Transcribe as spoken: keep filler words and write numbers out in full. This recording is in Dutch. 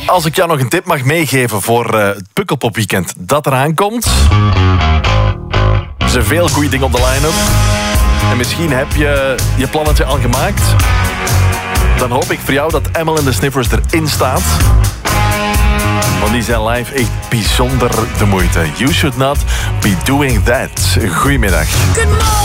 Als ik jou nog een tip mag meegeven voor uh, het Pukkelpop-weekend dat eraan komt. Er zijn veel goede dingen op de line-up. En misschien heb je je plannetje al gemaakt. Dan hoop ik voor jou dat Amyl and the Sniffers erin staat. Want die zijn live echt bijzonder de moeite. You should not be doing that. Goedemiddag.